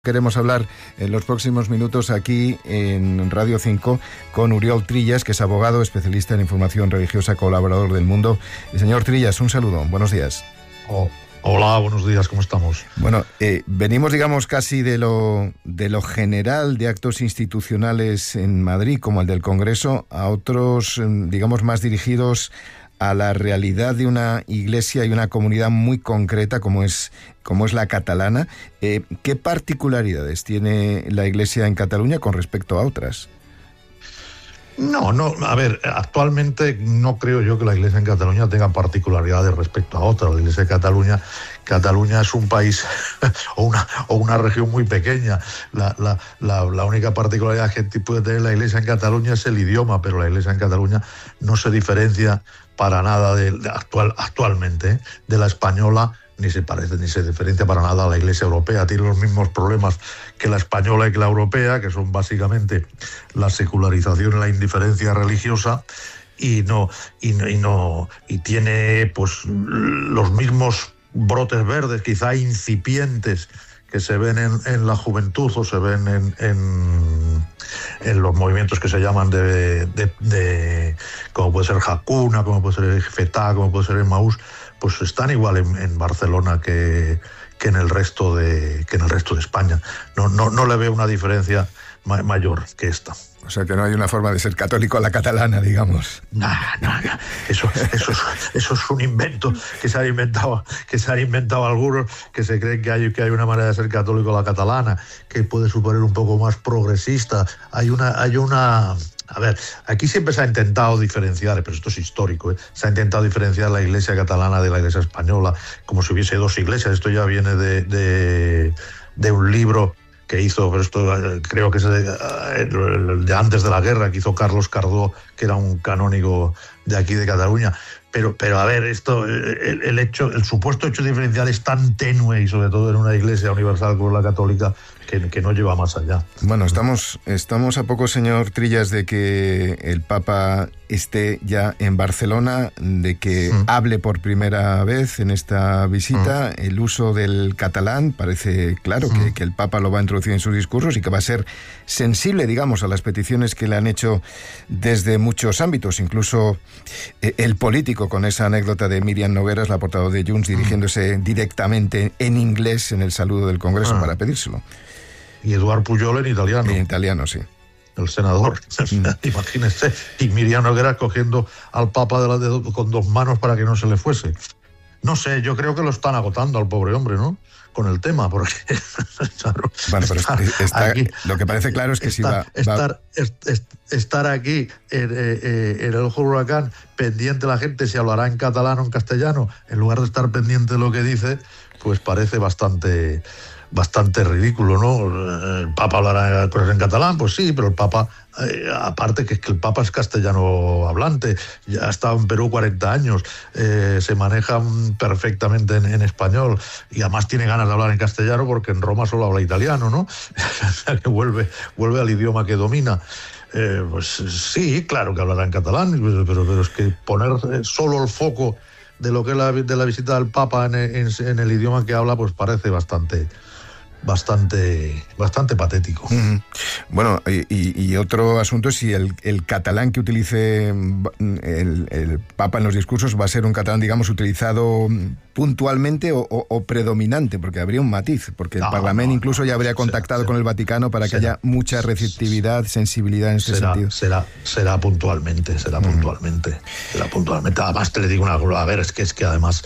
Queremos hablar en los próximos minutos aquí en Radio 5 con Oriol Trillas, que es abogado, especialista en información religiosa, colaborador del Mundo. Señor Trillas, un saludo, buenos días. Hola, buenos días, ¿cómo estamos? Bueno, venimos, digamos, casi de lo general de actos institucionales en Madrid, como el del Congreso, a otros, digamos, más dirigidos a la realidad de una iglesia y una comunidad muy concreta como es la catalana. ¿Qué particularidades tiene la iglesia en Cataluña con respecto a otras? No, a ver, actualmente no creo yo que la iglesia en Cataluña tenga particularidades respecto a otras. La iglesia de Cataluña es un país o una región muy pequeña. La única particularidad que puede tener la iglesia en Cataluña es el idioma, pero la iglesia en Cataluña no se diferencia para nada actualmente de la española, ni se parece ni se diferencia para nada a la iglesia europea. Tiene los mismos problemas que la española y que la europea, que son básicamente la secularización y la indiferencia religiosa, y tiene pues los mismos brotes verdes, quizá incipientes, que se ven en la juventud o se ven en los movimientos que se llaman de como puede ser Hakuna, como puede ser Fetá, como puede ser Emmaús, pues están igual en Barcelona que en el resto de España. No le veo una diferencia mayor que esta. O sea, que no hay una forma de ser católico a la catalana, digamos. No. Eso es un invento que se han inventado algunos, que se creen que hay una manera de ser católico a la catalana, que puede suponer un poco más progresista. Hay una... A ver, aquí siempre se ha intentado diferenciar, pero esto es histórico, se ha intentado diferenciar la iglesia catalana de la iglesia española, como si hubiese dos iglesias. Esto ya viene de un libro que hizo, pero esto creo que es de antes de la guerra, que hizo Carlos Cardó, que era un canónigo de aquí de Cataluña. Pero a ver, esto, el supuesto hecho diferencial es tan tenue, y sobre todo en una iglesia universal como la católica, que no lleva más allá. Bueno, estamos a poco, señor Trillas, de que el Papa esté ya en Barcelona, de que hable por primera vez en esta visita. El uso del catalán parece claro que el Papa lo va a introducir en sus discursos y que va a ser sensible, digamos, a las peticiones que le han hecho desde muchos ámbitos, incluso el político, con esa anécdota de Míriam Nogueras, la portavoz de Junts, dirigiéndose directamente en inglés en el saludo del Congreso para pedírselo. Y Eduard Pujol en italiano. En italiano, sí. El senador, imagínese, y Míriam Nogueras cogiendo al Papa con dos manos para que no se le fuese. No sé, yo creo que lo están agotando al pobre hombre, ¿no? Con el tema, porque... Claro, bueno, pero aquí, lo que parece claro es que estar aquí en el ojo del huracán, pendiente la gente si hablará en catalán o en castellano, en lugar de estar pendiente de lo que dice, pues parece bastante ridículo, ¿no? El Papa hablará cosas en catalán, pues sí, pero el Papa, aparte que es que el Papa es castellano hablante, ya ha estado en Perú 40 años, se maneja perfectamente en español, y además tiene ganas de hablar en castellano porque en Roma solo habla italiano, ¿no? Que vuelve al idioma que domina. Pues sí, claro que hablará en catalán, pero es que poner solo el foco de lo que es de la visita del Papa en el idioma que habla, pues parece bastante patético. Bueno, y otro asunto es si el catalán que utilice el Papa en los discursos va a ser un catalán, digamos, utilizado puntualmente o predominante, porque habría un matiz, porque el Parlamento incluso ya habría contactado con el Vaticano para que haya mucha receptividad, sensibilidad en este sentido. Será puntualmente. Además, te le digo una cosa, a ver, es que además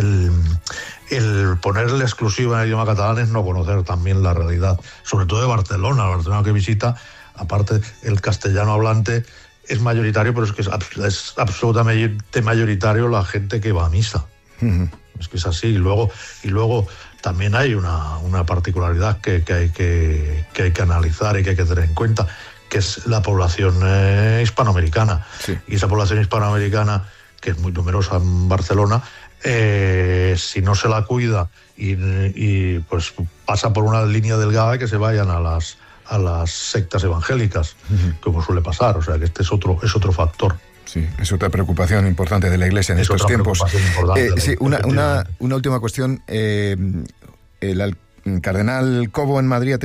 el ponerle exclusiva en el idioma catalán es no conocer también la realidad, sobre todo de Barcelona que visita. Aparte, el castellano hablante es mayoritario, pero es que es absolutamente mayoritario la gente que va a misa. Es que es así. Y luego también hay una particularidad que hay que analizar y que hay que tener en cuenta, que es la población hispanoamericana. Sí. Y esa población hispanoamericana, que es muy numerosa en Barcelona, si no se la cuida y pues pasa por una línea delgada, que se vayan a las sectas evangélicas, como suele pasar. O sea que este es otro factor. Sí, es otra preocupación importante de la Iglesia en estos tiempos. Sí, una última cuestión. El Cardenal Cobo en Madrid.